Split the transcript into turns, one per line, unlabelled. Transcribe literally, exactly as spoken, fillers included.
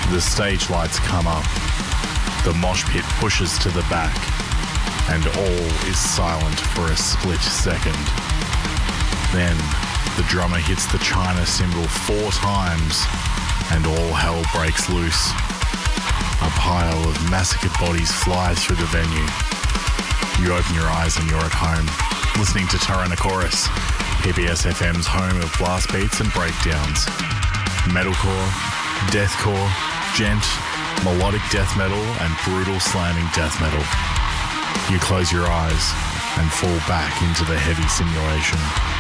The stage lights come up. The mosh pit pushes to the back, and all is silent for a split second. Then the drummer hits the China cymbal four times, and all hell breaks loose. A pile of massacred bodies flies through the venue. You open your eyes and you're at home, listening to Tyrannochorus, P B S F M's home of blast beats and breakdowns. Metalcore, deathcore, gent, melodic death metal and brutal slamming death metal. You close your eyes and fall back into the heavy simulation.